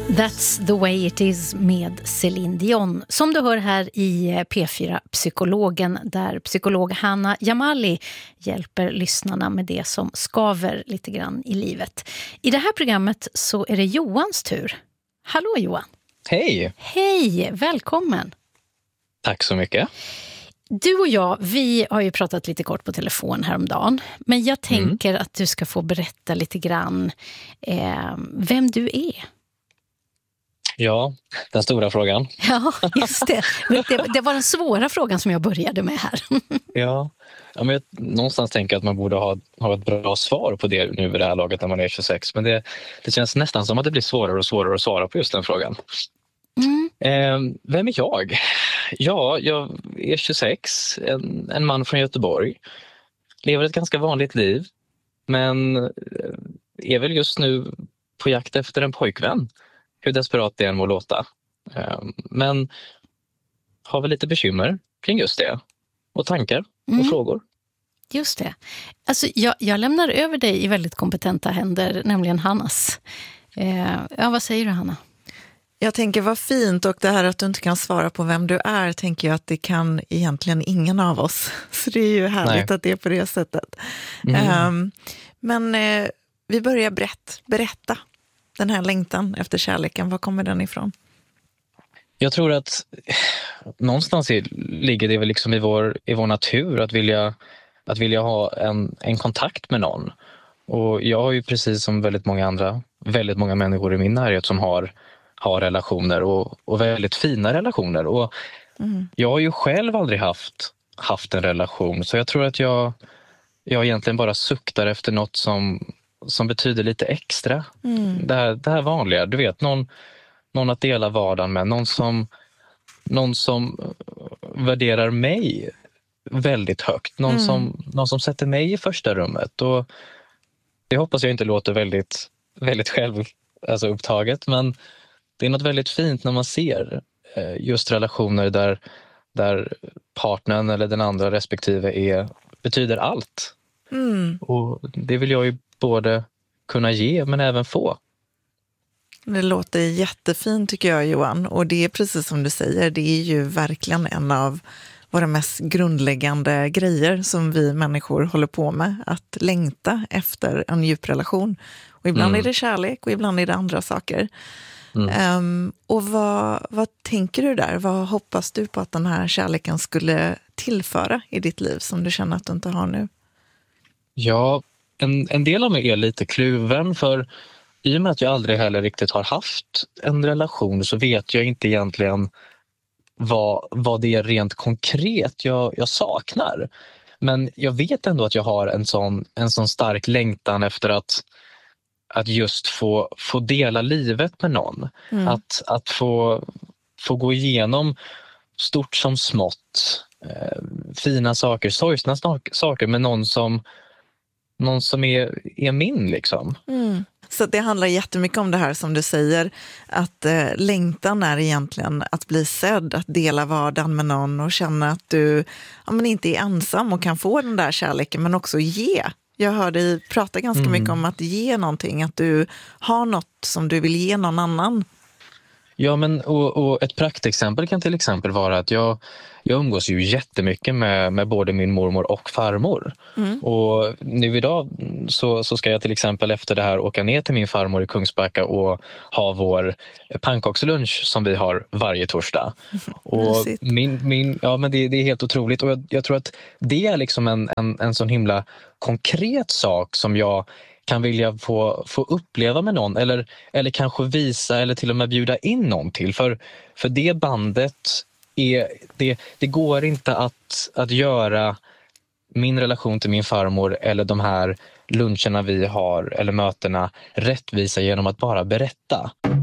That's the way it is med Céline Dion. Som du hör här i P4 Psykologen, där psykolog Hanna Jamali hjälper lyssnarna med det som skaver lite grann i livet. I det här programmet så är det Johans tur. Hallå Johan! Hej! Hej, välkommen! Tack så mycket. Du och jag, vi har ju pratat lite kort på telefon häromdagen. Men jag tänker att du ska få berätta lite grann vem du är. Ja, den stora frågan. Ja, just det. Det var den svåra frågan som jag började med här. Ja, men jag någonstans tänker att man borde ha ett bra svar på det nu vid det här laget när man är 26. Men det känns nästan som att det blir svårare och svårare att svara på just den frågan. Vem är jag? Ja, jag är 26, en man från Göteborg. Lever ett ganska vanligt liv, men är väl just nu på jakt efter en pojkvän. Hur desperat det än må låta. Men har väl lite bekymmer kring just det. Och tankar och frågor. Just det. Alltså, jag lämnar över dig i väldigt kompetenta händer, nämligen Hannas. Vad säger du, Hanna? Jag tänker vad fint, och det här att du inte kan svara på vem du är tänker jag att det kan egentligen ingen av oss. Så det är ju härligt att det är på det sättet. Men vi börjar berätta. Den här längtan efter kärleken, var kommer den ifrån? Jag tror att någonstans ligger det väl liksom i vår natur att vilja ha en kontakt med någon. Och jag har ju precis som väldigt många människor i min närhet som har relationer och väldigt fina relationer. Och jag har ju själv aldrig haft en relation, så jag tror att jag egentligen bara suktar efter något som betyder lite extra. Det här vanliga, du vet, någon att dela vardagen med, någon som värderar mig väldigt högt, någon som sätter mig i första rummet. Och det hoppas jag inte låter väldigt, väldigt upptaget, men det är något väldigt fint när man ser just relationer där partnern eller den andra respektive betyder allt. Och det vill jag ju både kunna ge men även få. Det låter jättefint tycker jag, Johan. Och det är precis som du säger, det är ju verkligen en av våra mest grundläggande grejer som vi människor håller på med. Att längta efter en djup relation. Och ibland är det kärlek och ibland är det andra saker. Och vad tänker du där? Vad hoppas du på att den här kärleken skulle tillföra i ditt liv som du känner att du inte har nu? Ja, en del av mig är lite kluven, för i och med att jag aldrig heller riktigt har haft en relation så vet jag inte egentligen vad det är rent konkret jag saknar. Men jag vet ändå att jag har en sån stark längtan efter att just få dela livet med någon. Att få gå igenom stort som smått, fina saker, sorgsna saker med någon som är min liksom. Så det handlar jättemycket om det här som du säger, att längtan är egentligen att bli sedd, att dela vardagen med någon och känna att du inte är ensam och kan få den där kärleken, men också ge. Jag hör dig prata ganska mycket om att ge någonting, att du har något som du vill ge någon annan. Ja, men och ett praktexempel kan till exempel vara att jag umgås ju jättemycket med både min mormor och farmor. Och nu idag så ska jag till exempel efter det här åka ner till min farmor i Kungsbacka och ha vår pannkakslunch som vi har varje torsdag. Och men det är helt otroligt, och jag tror att det är liksom en sån himla konkret sak som jag kan vilja få uppleva med någon, eller kanske visa eller till och med bjuda in någon till. För det bandet det går inte att göra min relation till min farmor eller de här luncherna vi har eller mötena rättvisa genom att bara berätta.